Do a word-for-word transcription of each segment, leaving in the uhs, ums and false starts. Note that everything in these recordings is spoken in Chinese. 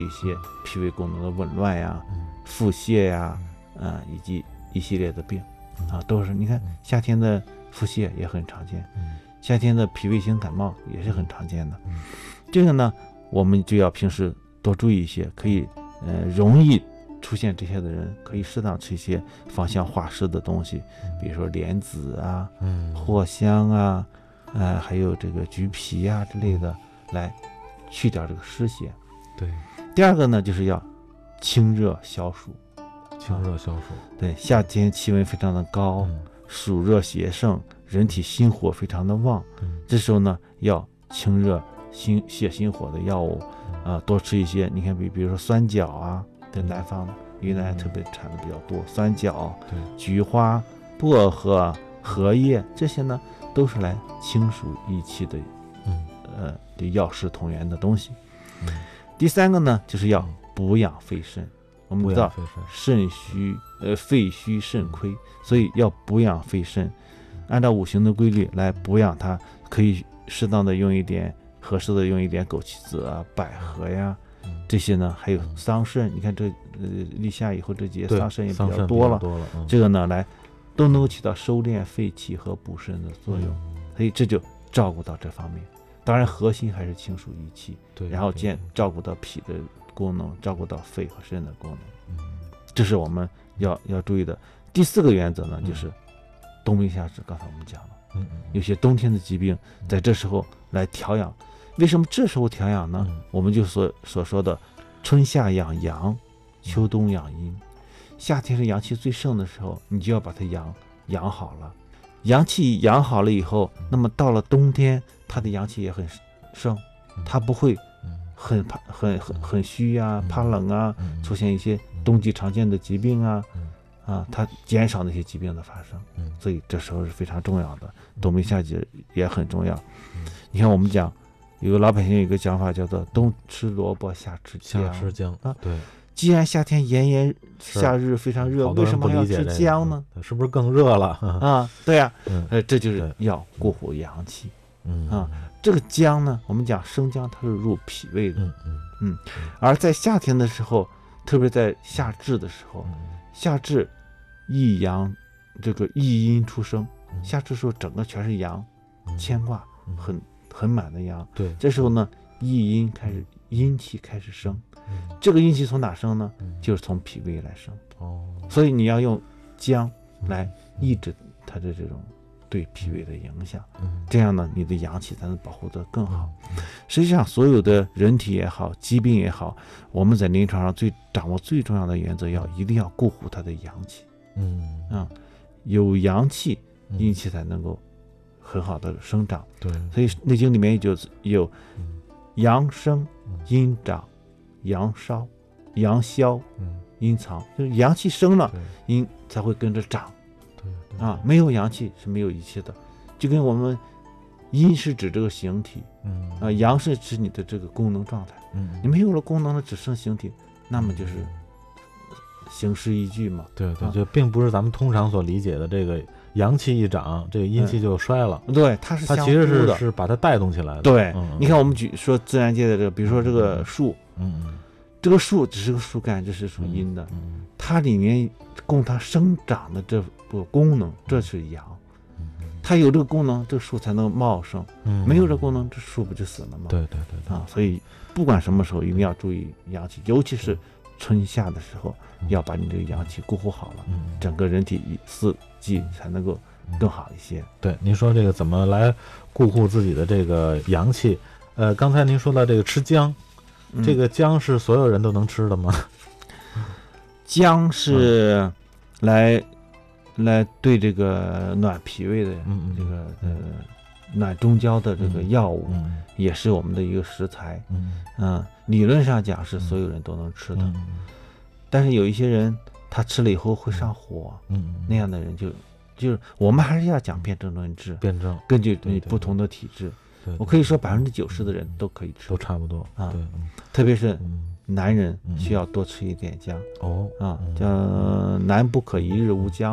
一些脾胃功能的紊乱呀、腹泻呀，啊、以及一系列的病啊，都是你看夏天的腹泻也很常见，夏天的脾胃型感冒也是很常见的。这个呢，我们就要平时多注意一些，可以呃容易出现这些的人，可以适当吃一些芳香化湿的东西，比如说莲子啊、藿香啊，呃，还有这个橘皮啊之类的，来去掉这个湿邪。 对。 第二个呢，就是要清热消暑。 清热消暑。 对，夏天气温非常的高， 嗯、 暑热邪盛，人体心火非常的旺， 嗯、 这时候呢，要清热心泻心火的药物，啊、呃，多吃一些。你看，比比如说酸角啊，在南方云南特别产的比较多，酸角、 对， 菊花、薄荷、荷叶这些呢，都是来清暑益气的， 嗯， 呃，这药食同源的东西。 嗯， 第三个呢，就是要补养肺肾。我们知道肾虚，呃，肺虚肾亏，所以要补养肺肾。按照五行的规律来补养它，可以适当的用一点合适的用一点枸杞子啊、百合呀，这些呢，还有桑葚。你看这呃立夏以后这节桑葚也比较多了， 多了嗯、 这个呢来都能够起到收敛肺气和补肾的作用，所以这就照顾到这方面。当然核心还是清暑益气， 对， 然后兼照顾到脾的功能，照顾到肺和肾的功能，这是我们要要注意的。第四个原则呢，就是冬病夏治。刚才我们讲了， 嗯， 有些冬天的疾病，在这时候来调养。为什么这时候调养呢？我们就所所说的春夏养阳，秋冬养阴。夏天是阳气最盛的时候，你就要把它养养好了。阳气养好了以后，那么到了冬天，它的阳气也很盛，它不会很怕很很很虚啊，怕冷啊，出现一些冬季常见的疾病啊，啊，它减少那些疾病的发生。所以这时候是非常重要的，冬病夏治也很重要。你看我们讲，有个老百姓有一个讲法叫做冬吃萝卜夏吃姜， 夏吃姜啊，对。 既然夏天炎炎夏日非常热，为什么还要吃姜呢？ 是不是更热了啊？对呀、啊，嗯、呃，这就是要固护阳气。 嗯啊，这个姜呢，我们讲生姜，它是入脾胃的。 嗯嗯嗯，而在夏天的时候，特别在夏至的时候，夏至一阳，这个一阴出生。夏至时候整个全是阳，牵挂很很满的阳。 对， 这时候呢，一阴开始，阴气开始生。这个阴气从哪生呢？就是从脾胃来生。 哦， 所以你要用姜来抑制它的这种对脾胃的影响，这样呢，你的阳气才能保护得更好。实际上，所有的人体也好，疾病也好，我们在临床上最掌握最重要的原则，要一定要固护它的阳气。 嗯啊、嗯，有阳气，阴气才能够很好的生长。 对， 所以《内经》里面就有阳生、阴长、阳烧、阳消、阴藏，就是阳气生了，阴才会跟着长。 对啊，没有阳气是没有一切的，就跟我们阴是指这个形体， 嗯啊，阳是指你的这个功能状态。 嗯， 你没有了功能了，只剩形体，那么就是形式依据嘛。 对对，就并不是咱们通常所理解的这个阳气一长，这个阴气就衰了。 嗯、对，它是它其实是是把它带动起来的。 对， 嗯、 你看我们举说自然界的这个，比如说这个树， 嗯嗯， 这个树只是个树干，这是属阴的， 嗯， 它里面供它生长的这个功能，这是阳。它有这个功能，这树才能茂盛。 嗯， 没有这功能，这树不就死了吗？ 对对对对啊，所以不管什么时候，一定要注意阳气，尤其是春夏的时候，要把你这个阳气固护好了， 嗯， 整个人体四季才能够更好一些。 对，您说这个怎么来固护自己的这个阳气？呃，刚才您说到这个吃姜， 嗯、 这个姜是所有人都能吃的吗？ 姜是来。嗯来对这个暖脾胃的这个呃暖中焦的这个药物，也是我们的一个食材。 嗯嗯，理论上讲是所有人都能吃的，但是有一些人他吃了以后会上火， 嗯， 那样的人就就是我们还是要讲辨证论治， 辨证， 根据你不同的体质。我可以说百分之九十的人都可以吃， 都差不多啊。 对， 特别是男人需要多吃一点姜。 哦啊，叫南不可一日无姜嘛。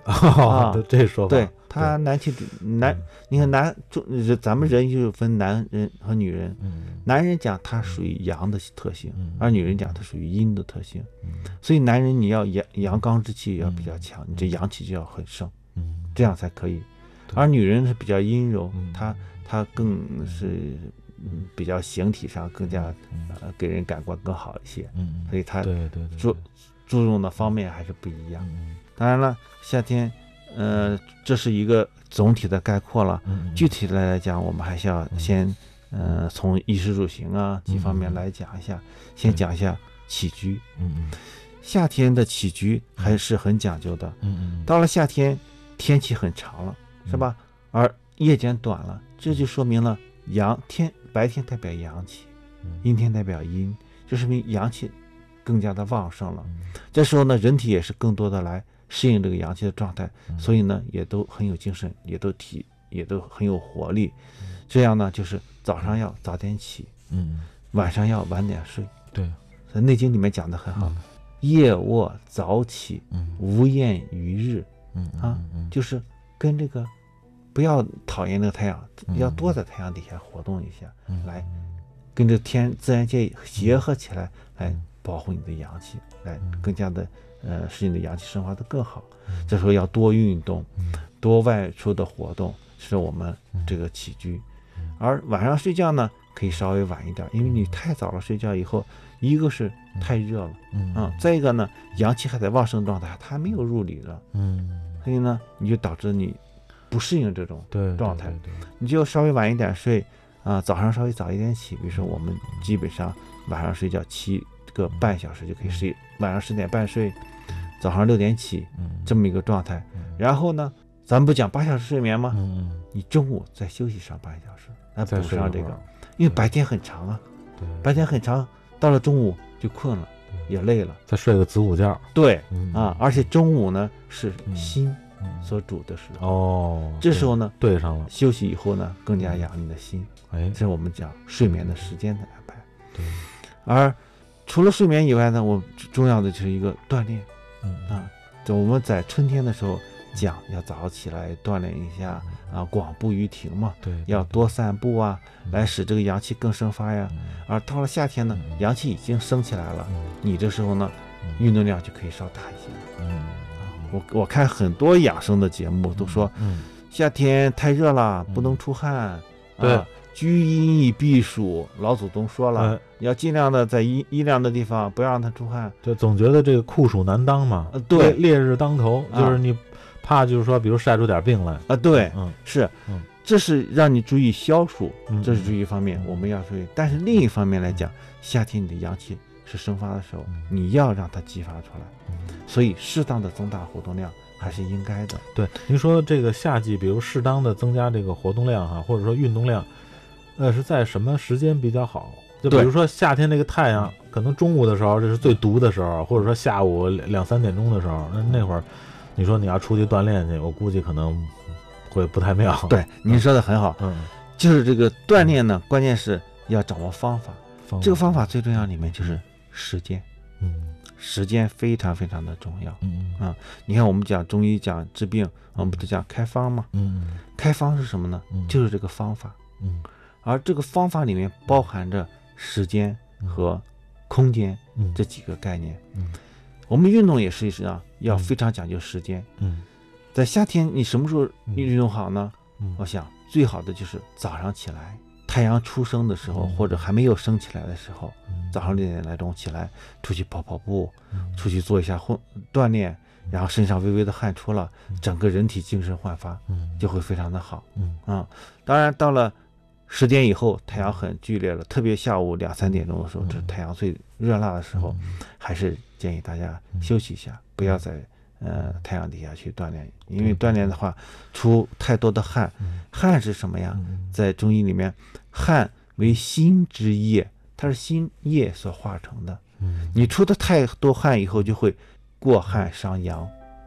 哦，对这说法， 对他男气男，你看男中咱们人就分男人和女人， 嗯， 男人讲他属于阳的特性， 嗯而女人讲他属于阴的特性， 嗯所以男人你要阳阳刚之气要比较强，你这阳气就要很盛， 嗯， 这样才可以。 对而女人是比较阴柔， 嗯她她更是嗯比较形体上更加呃给人感官更好一些， 嗯， 所以她对对对， 注注重的方面还是不一样。 嗯当然了，夏天，呃，这是一个总体的概括了。 嗯， 具体的来讲，我们还是要先，呃，从衣食住行啊几方面来讲一下。先讲一下起居。 嗯嗯， 夏天的起居还是很讲究的。 嗯嗯， 到了夏天，天气很长了，是吧？而夜间短了，这就说明了阳天白天代表阳气，阴天代表阴，这说明阳气更加的旺盛了。这时候呢，人体也是更多的来适应这个阳气的状态，所以呢，也都很有精神，也都体也都很有活力。这样呢，就是早上要早点起， 嗯， 晚上要晚点睡。 对， 所以《内经》里面讲的很好，夜卧早起，无厌于日。 嗯啊，就是跟这个不要讨厌那个太阳，要多在太阳底下活动一下，来跟这天自然界结合起来，来保护你的阳气，来更加的呃使你的阳气生发的更好。这时候要多运动，多外出的活动，是我们这个起居。而晚上睡觉呢，可以稍微晚一点，因为你太早了睡觉以后，一个是太热了，嗯，再一个呢，阳气还在旺盛状态，它还没有入里了，嗯，所以呢，你就导致你不适应这种状态，你就稍微晚一点睡啊，早上稍微早一点起。比如说我们基本上晚上睡觉七个半小时就可以睡，晚上十点半睡，早上六点起，这么一个状态。然后呢，咱们不讲八小时睡眠吗？嗯，你中午再休息上半小时，来补上这个，因为白天很长啊，对，白天很长，到了中午就困了，也累了， 再睡个子午觉。 对，啊，而且中午呢是心所主的时候，哦，这时候呢对上了， 休息以后呢更加养你的心，哎，这是我们讲睡眠的时间的安排。对，而除了睡眠以外呢，我重要的就是一个锻炼，嗯啊，就我们在春天的时候讲要早起来锻炼一下啊，广步于庭嘛，对，要多散步啊，来使这个阳气更生发呀。而到了夏天呢，阳气已经升起来了，你这时候呢，运动量就可以稍大一些。嗯，我我看很多养生的节目都说，嗯，夏天太热了，不能出汗，对，居阴以避暑。老祖宗说了，要尽量的在阴阴凉的地方，不要让它出汗。 对，总觉得这个酷暑难当嘛， 对， 烈日当头，就是你怕就是说，比如晒出点病来啊。对，嗯，是，嗯，这是让你注意消暑，这是注意一方面，我们要注意。但是另一方面来讲，夏天你的阳气是生发的时候，你要让它激发出来，所以适当的增大活动量还是应该的。 对，您说这个夏季，比如适当的增加这个活动量哈，或者说运动量，呃，是在什么时间比较好？就比如说夏天那个太阳，可能中午的时候这是最毒的时候，或者说下午两三点钟的时候，那那会儿，你说你要出去锻炼去，我估计可能会不太妙。 对，您说的很好，嗯，就是这个锻炼呢，关键是要掌握方法。这个方法最重要里面就是时间，嗯，时间非常非常的重要，嗯啊，你看我们讲中医讲治病，我们不是讲开方吗？嗯，开方是什么呢？就是这个方法，嗯，而这个方法里面包含着时间和空间这几个概念，嗯，我们运动也是一样，要非常讲究时间，嗯，在夏天你什么时候运动好呢？嗯，我想最好的就是早上起来。太阳出生的时候，或者还没有升起来的时候，早上六点来钟起来，出去跑跑步，出去做一下混锻炼，然后身上微微的汗出了，整个人体精神焕发，就会非常的好。啊，当然到了十点以后，太阳很剧烈了，特别下午两三点钟的时候，这太阳最热辣的时候，还是建议大家休息一下，不要在呃太阳底下去锻炼，因为锻炼的话出太多的汗，汗是什么呀？在中医里面，汗为心之液，它是心液所化成的。你出的太多汗以后，就会过汗伤阳，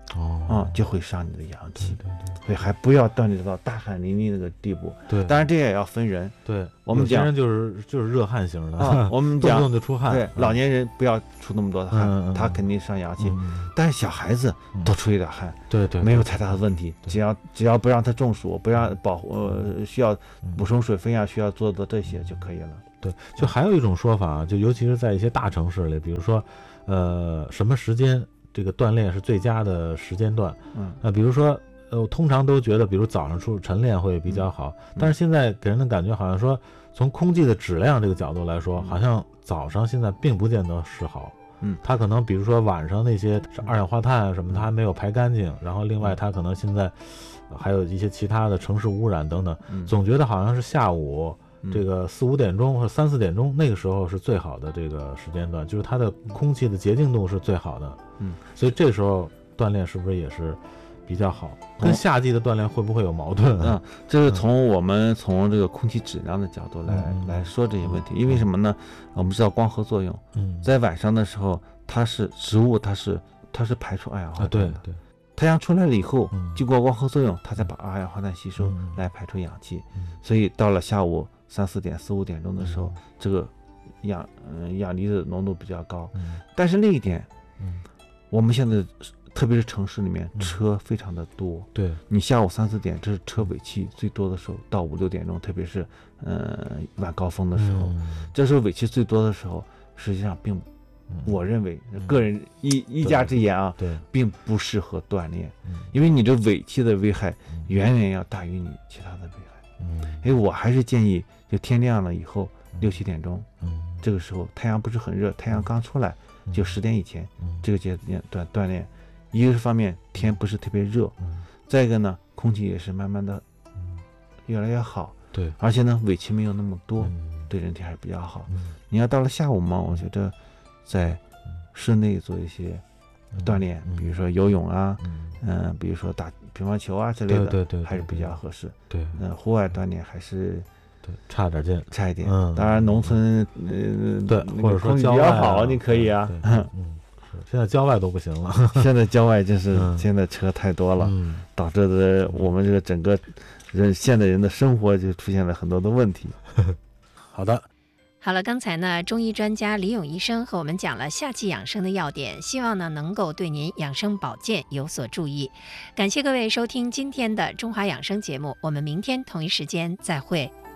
哦， 啊、就会伤你的阳气。 对对所以还不要锻炼到大汗淋漓那个地步。 对， 当然这也要分人。 对， 我们讲有些人就是就是热汗型的， 啊，我们动不讲动就出汗。 对嗯老年人不要出那么多的汗， 嗯嗯嗯他肯定伤阳气。 嗯但是小孩子多出一点汗， 对对， 没有太大的问题。 对只要只要不让他中暑，不让保护呃需要补充水分啊，需要做的这些就可以了。 对，就还有一种说法啊，就尤其是在一些大城市里，比如说，呃，什么时间这个锻炼是最佳的时间段？ 嗯， 呃，比如说，呃，我通常都觉得，比如早上出晨练会比较好， 嗯但是现在给人的感觉好像说，从空气的质量这个角度来说，好像早上现在并不见得是好。 嗯， 它可能比如说晚上那些二氧化碳啊什么，它还没有排干净，然后另外它可能现在还有一些其他的城市污染等等， 嗯总觉得好像是下午。 嗯这个四五点钟或者三四点钟，那个时候是最好的这个时间段，就是它的空气的洁净度是最好的。 嗯， 所以这时候锻炼是不是也是比较好？跟夏季的锻炼会不会有矛盾？ 嗯，这是从我们从这个空气质量的角度来、 嗯、 来说这些问题。因为什么呢？我们知道光合作用， 嗯， 在晚上的时候，它是植物，它是它是排出二氧化啊， 碳的。 对对。 太阳出来了以后， 嗯经过光合作用，它再把二氧化碳吸收、 嗯、 来排出氧气。 嗯、 所以到了下午三四点、四五点钟的时候， 嗯、 这个氧嗯、呃、氧离子浓度比较高。 嗯、 但是另一点， 嗯， 我们现在特别是城市里面、嗯、车非常的多。 对， 你下午三四点，这是车尾气最多的时候，到五六点钟，特别是呃晚高峰的时候， 嗯、 这时候尾气最多的时候，实际上并。我认为个人一一家之言啊， 对， 并不适合锻炼， 嗯， 因为你这尾气的危害远远要大于你其他的危害。 嗯， 所以我还是建议，就天亮了以后六七点钟， 嗯， 这个时候太阳不是很热，太阳刚出来，就十点以前， 嗯， 这个阶段锻炼，一个是方面天不是特别热， 嗯， 再一个呢，空气也是慢慢的越来越好， 对， 而且呢尾气没有那么多， 嗯， 对人体还是比较好。 嗯， 你要到了下午嘛，我觉得。在室内做一些锻炼， 嗯、 比如说游泳啊， 嗯、 呃，比如说打乒乓球啊之类的， 对对 对, 对， 还是比较合适。 对， 呃，户外锻炼还是对差点劲， 差一点。 嗯， 当然农村呃， 对，或者说郊外、啊、比较好， 你可以啊。 嗯，是，现在郊外都不行了。 现在郊外真是、 嗯、 现在车太多了， 嗯、 导致的我们这个整个人现代人的生活就出现了很多的问题。 好的。 好了，刚才呢，中医专家李勇医生和我们讲了夏季养生的要点，希望呢能够对您养生保健有所注意。感谢各位收听今天的中华养生节目，我们明天同一时间再会。